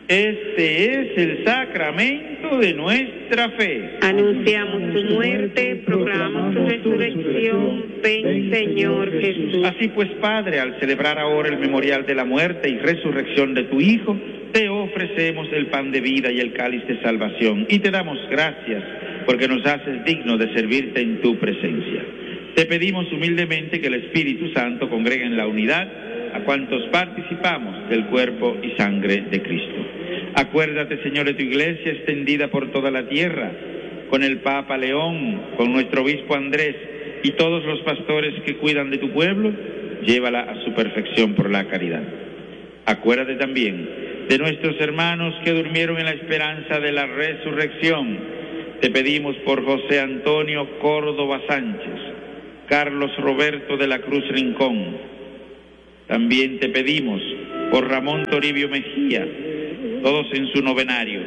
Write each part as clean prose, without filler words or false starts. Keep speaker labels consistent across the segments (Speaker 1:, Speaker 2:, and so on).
Speaker 1: Este es el sacramento de nuestra fe.
Speaker 2: Anunciamos tu muerte, proclamamos tu resurrección. Ven, Señor Jesús.
Speaker 1: Así pues, Padre, al celebrar ahora el memorial de la muerte y resurrección de tu Hijo, te ofrecemos el pan de vida y el cáliz de salvación, y te damos gracias porque nos haces dignos de servirte en tu presencia. Te pedimos humildemente que el Espíritu Santo congregue en la unidad a cuantos participamos del cuerpo y sangre de Cristo. Acuérdate, Señor, de tu iglesia extendida por toda la tierra, con el Papa León, con nuestro obispo Andrés y todos los pastores que cuidan de tu pueblo, llévala a su perfección por la caridad. Acuérdate también de nuestros hermanos que durmieron en la esperanza de la resurrección. Te pedimos por José Antonio Córdoba Sánchez, Carlos Roberto de la Cruz Rincón. También te pedimos por Ramón Toribio Mejía, todos en su novenario,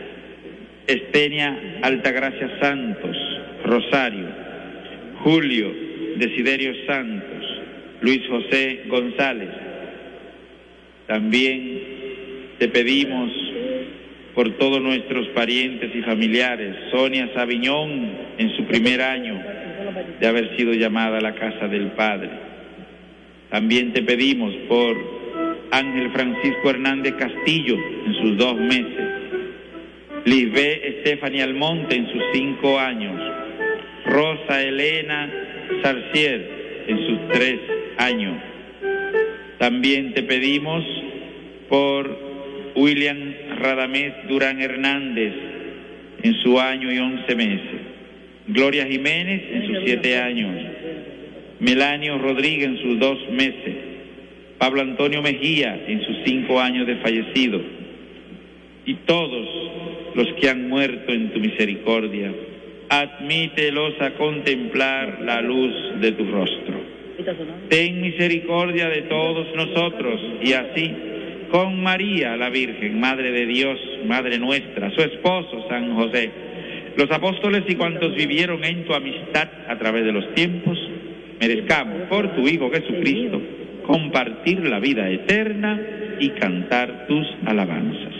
Speaker 1: Estenia Altagracia Santos, Rosario, Julio Desiderio Santos, Luis José González. También te pedimos por todos nuestros parientes y familiares, Sonia Sabiñón en su primer año de haber sido llamada a la casa del Padre. También te pedimos por Ángel Francisco Hernández Castillo en sus 2 meses, Lisbeth Estefania Almonte en sus 5 años, Rosa Elena Sarcier en sus 3 años. También te pedimos por William Radamés Durán Hernández en su año y 11 meses, Gloria Jiménez en sus 7 años, Melanio Rodríguez en sus 2 meses, Pablo Antonio Mejía en sus 5 años de fallecido, y todos los que han muerto en tu misericordia, admítelos a contemplar la luz de tu rostro. Ten misericordia de todos nosotros, y así, con María la Virgen, Madre de Dios, Madre nuestra, su esposo San José, los apóstoles y cuantos vivieron en tu amistad a través de los tiempos, merezcamos por tu Hijo Jesucristo compartir la vida eterna y cantar tus alabanzas.